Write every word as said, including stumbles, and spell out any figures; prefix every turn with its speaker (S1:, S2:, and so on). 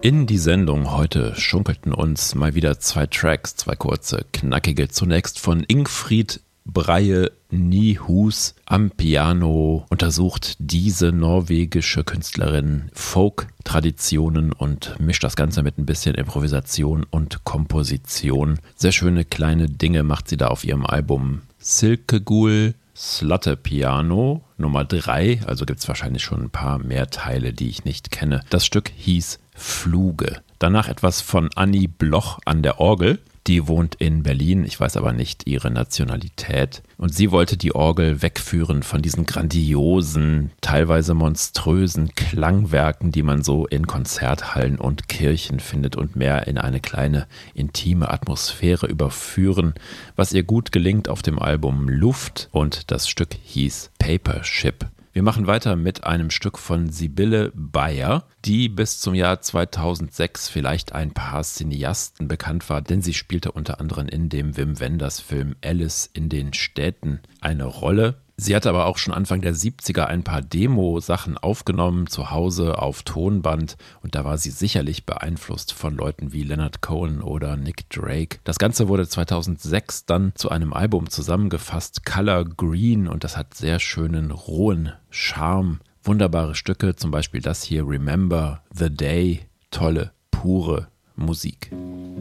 S1: In die Sendung heute schunkelten uns mal wieder zwei Tracks, zwei kurze, knackige. Zunächst von Ingfrid Breie Nyhus am Piano untersucht diese norwegische Künstlerin Folk-Traditionen und mischt das Ganze mit ein bisschen Improvisation und Komposition. Sehr schöne kleine Dinge macht sie da auf ihrem Album Silkegul Slåttepiano Nummer drei, also gibt es wahrscheinlich schon ein paar mehr Teile, die ich nicht kenne. Das Stück hieß Fluge. Danach etwas von Annie Bloch an der Orgel. Die wohnt in Berlin, ich weiß aber nicht ihre Nationalität. Und sie wollte die Orgel wegführen von diesen grandiosen, teilweise monströsen Klangwerken, die man so in Konzerthallen und Kirchen findet, und mehr in eine kleine, intime Atmosphäre überführen, was ihr gut gelingt auf dem Album Luft, und das Stück hieß Paper Ship. Wir machen weiter mit einem Stück von Sibylle Beyer, die bis zum Jahr zweitausendsechs vielleicht ein paar Cineasten bekannt war, denn sie spielte unter anderem in dem Wim Wenders Film Alice in den Städten eine Rolle. Sie hatte aber auch schon Anfang der siebziger ein paar Demo-Sachen aufgenommen, zu Hause auf Tonband, und da war sie sicherlich beeinflusst von Leuten wie Leonard Cohen oder Nick Drake. Das Ganze wurde zweitausendsechs dann zu einem Album zusammengefasst, Color Green, und das hat sehr schönen, rohen Charme. Wunderbare Stücke, zum Beispiel das hier, Remember the Day, tolle, pure Musik.